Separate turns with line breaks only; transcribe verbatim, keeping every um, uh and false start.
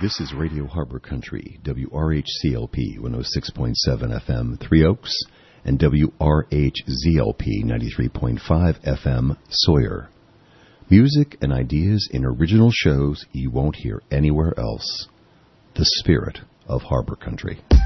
This is Radio Harbor Country, W R H C L P one oh six point seven F M, Three Oaks, and W R H Z L P ninety-three point five F M, Sawyer. Music and ideas in original shows you won't hear anywhere else. The spirit of Harbor Country.